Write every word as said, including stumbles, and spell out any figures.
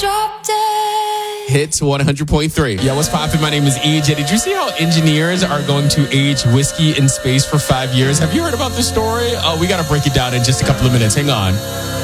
Drop dead. Hits one hundred point three. Yeah, what's poppin'? My name is E J. Did you see how engineers are going to age whiskey in space for five years? Have you heard about this story? Oh, we got to break it down in just a couple of minutes. Hang on.